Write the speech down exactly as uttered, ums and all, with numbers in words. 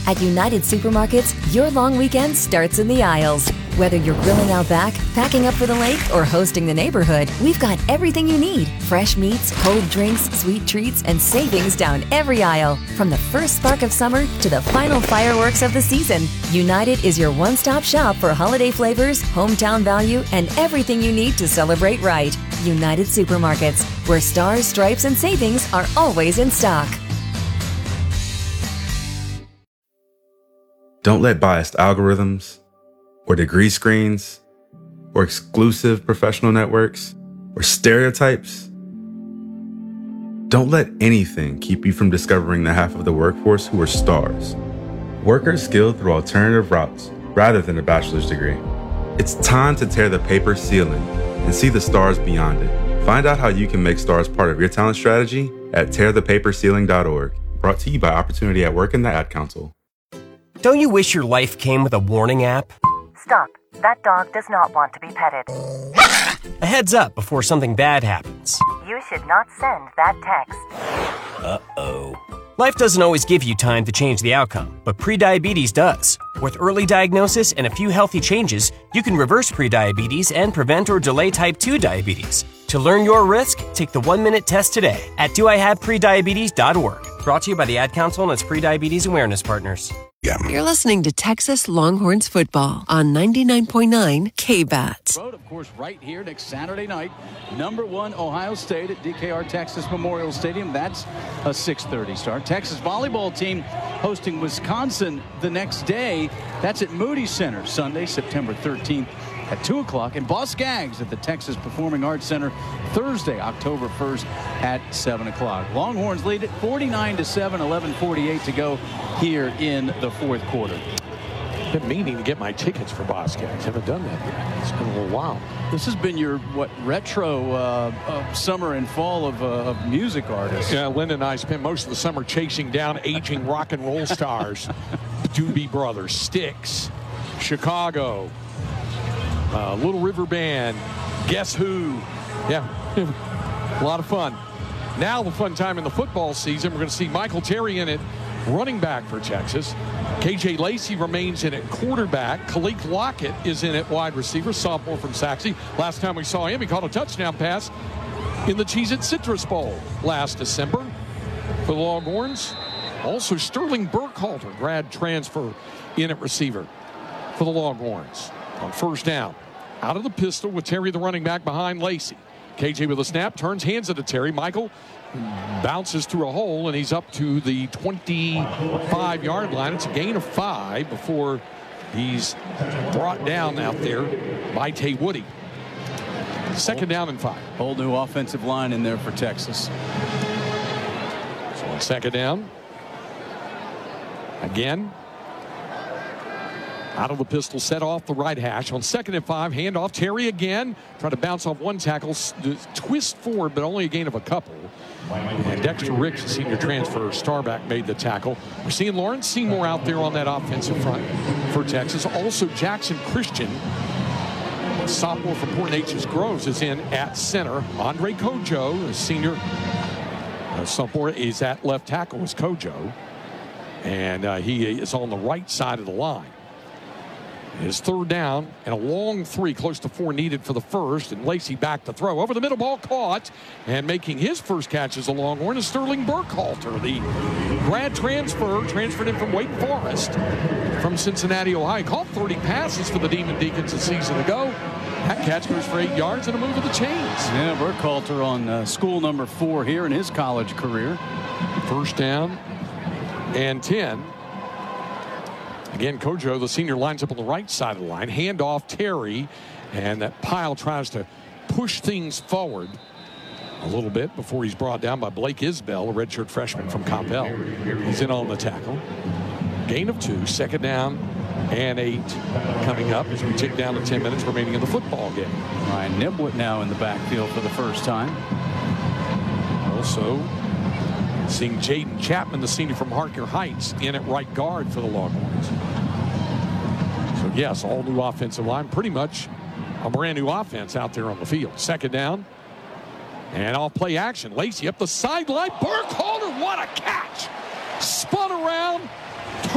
At United Supermarkets, your long weekend starts in the aisles. Whether you're grilling out back, packing up for the lake, or hosting the neighborhood, we've got everything you need. Fresh meats, cold drinks, sweet treats, and savings down every aisle. From the first spark of summer to the final fireworks of the season, United is your one-stop shop for holiday flavors, hometown value, and everything you need to celebrate right. United Supermarkets, where stars, stripes, and savings are always in stock. Don't let biased algorithms, or degree screens, or exclusive professional networks, or stereotypes. Don't let anything keep you from discovering the half of the workforce who are stars. Workers skilled through alternative routes rather than a bachelor's degree. It's time to tear the paper ceiling and see the stars beyond it. Find out how you can make stars part of your talent strategy at tear the paper ceiling dot org. Brought to you by Opportunity at Work and the Ad Council. Don't you wish your life came with a warning app? Stop. That dog does not want to be petted. A heads up before something bad happens. You should not send that text. Uh-oh. Life doesn't always give you time to change the outcome, but prediabetes does. With early diagnosis and a few healthy changes, you can reverse prediabetes and prevent or delay type two diabetes. To learn your risk, take the one-minute test today at do I have prediabetes dot org. Brought to you by the Ad Council and its prediabetes awareness partners. You're listening to Texas Longhorns football on ninety-nine point nine K B A T. Road, of course, right here next Saturday night. Number one, Ohio State at D K R Texas Memorial Stadium. That's a six thirty start. Texas volleyball team hosting Wisconsin the next day. That's at Moody Center, Sunday, September thirteenth at two o'clock. And Boss Gags at the Texas Performing Arts Center Thursday, October first at seven o'clock. Longhorns lead it forty-nine to seven, eleven forty-eight to go here in the fourth quarter. Been meaning to get my tickets for Boss Gags. Haven't done that yet. It's been a little while. This has been your, what, retro uh, uh, summer and fall of, uh, of music artists. Yeah, Linda and I spent most of the summer chasing down aging rock and roll stars. Doobie Brothers, Styx, Chicago, uh, Little River Band, Guess Who. Yeah, a lot of fun. Now the fun time in the football season, we're going to see Michael Terry in it, running back for Texas. K J Lacey remains in at quarterback. Khalid Lockett is in at wide receiver, sophomore from Saxe. Last time we saw him, he caught a touchdown pass in the Cheez-It Citrus Bowl last December for the Longhorns. Also, Sterling Burkhalter, grad transfer, in at receiver for the Longhorns. On first down, out of the pistol with Terry, the running back, behind Lacey. K J with a snap, turns, hands it to Terry. Michael bounces through a hole, and he's up to the twenty-five yard line. It's a gain of five before he's brought down out there by Tay Woody. Second down and five. Whole new offensive line in there for Texas. So on second down, again, out of the pistol, set off the right hash. On second and five, hand off Terry again. Try to bounce off one tackle, twist forward, but only a gain of a couple. And Dexter Ricks, the senior transfer, Starback, made the tackle. We're seeing Lawrence Seymour out there on that offensive front for Texas. Also, Jackson Christian, sophomore from Port Neches Groves, is in at center. Andre Kojo, a senior uh, sophomore, is at left tackle, is Kojo. And uh, he is on the right side of the line. His third down and a long three, close to four needed for the first, and Lacey back to throw. Over the middle, ball caught, and making his first catch as a Longhorn is Sterling Burkhalter, the grad transfer, transferred in from Wake Forest from Cincinnati, Ohio. Caught thirty passes for the Demon Deacons a season ago. That catch goes for eight yards and a move of the chains. Yeah, Burkhalter on uh, school number four here in his college career. First down and ten. Again, Kojo, the senior, lines up on the right side of the line. Hand off Terry, and that pile tries to push things forward a little bit before he's brought down by Blake Isbell, a redshirt freshman from Coppell. He's in on the tackle. Gain of two, second down and eight coming up as we tick down to ten minutes remaining in the football game. Ryan Nibwit now in the backfield for the first time. Also, seeing Jaden Chapman, the senior from Harker Heights, in at right guard for the Longhorns. So, yes, all new offensive line. Pretty much a brand new offense out there on the field. Second down. And off play action. Lacey up the sideline. Burkhalter, what a catch! Spun around,